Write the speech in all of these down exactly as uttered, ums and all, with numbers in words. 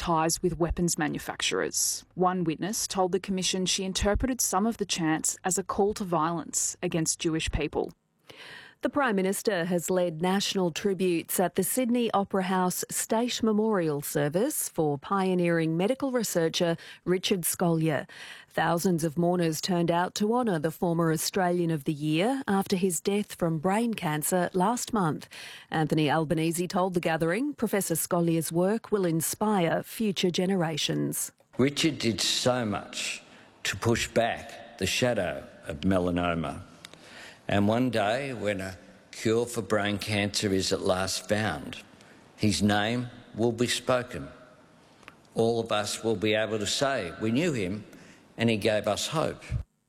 ties with weapons manufacturers. One witness told the Commission she interpreted some of the chants as a call to violence against Jewish people. The Prime Minister has led national tributes at the Sydney Opera House State Memorial Service for pioneering medical researcher Richard Scolyer. Thousands of mourners turned out to honour the former Australian of the Year after his death from brain cancer last month. Anthony Albanese told the gathering Professor Scolyer's work will inspire future generations. Richard did so much to push back the shadow of melanoma. And one day, when a cure for brain cancer is at last found, his name will be spoken. All of us will be able to say, we knew him and he gave us hope.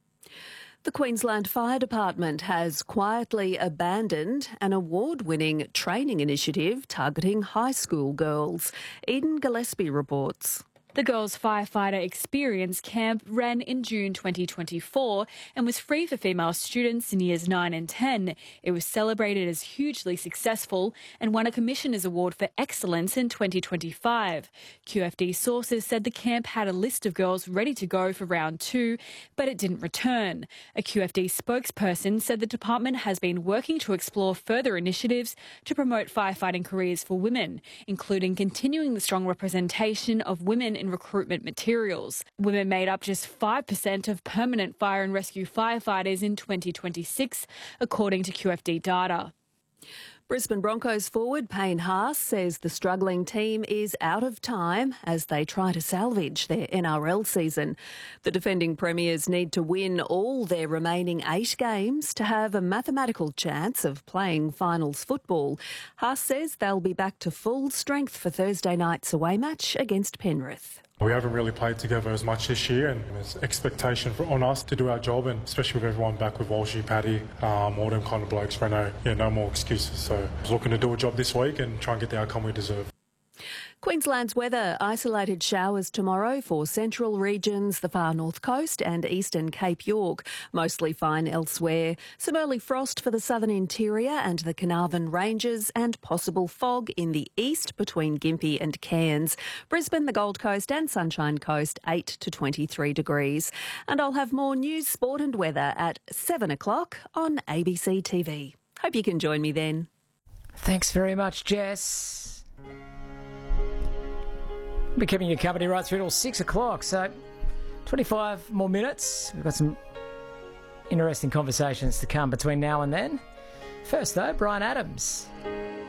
The Queensland Fire Department has quietly abandoned an award-winning training initiative targeting high school girls. Eden Gillespie reports. The Girls Firefighter Experience Camp ran in June twenty twenty-four and was free for female students in years nine and ten. It was celebrated as hugely successful and won a Commissioner's Award for Excellence in twenty twenty-five. Q F D sources said the camp had a list of girls ready to go for round two, but it didn't return. A Q F D spokesperson said the department has been working to explore further initiatives to promote firefighting careers for women, including continuing the strong representation of women in recruitment materials. Women made up just five percent of permanent fire and rescue firefighters in twenty twenty-six, according to Q F D data. Brisbane Broncos forward Payne Haas says the struggling team is out of time as they try to salvage their N R L season. The defending premiers need to win all their remaining eight games to have a mathematical chance of playing finals football. Haas says they'll be back to full strength for Thursday night's away match against Penrith. We haven't really played together as much this year, and there's expectation for, on us to do our job, and especially with everyone back with Walshy, Paddy, um, all them kind of blokes, Renault, yeah, no more excuses. So I was looking to do a job this week and try and get the outcome we deserve. Queensland's weather: isolated showers tomorrow for central regions, the far north coast and eastern Cape York. Mostly fine elsewhere. Some early frost for the southern interior and the Carnarvon Ranges, and possible fog in the east between Gympie and Cairns. Brisbane, the Gold Coast and Sunshine Coast, eight to twenty-three degrees. And I'll have more news, sport and weather at seven o'clock on A B C T V. Hope you can join me then. Thanks very much, Jess. We'll be keeping you company right through till six o'clock, so twenty-five more minutes. We've got some interesting conversations to come between now and then. First, though, Bryan Adams.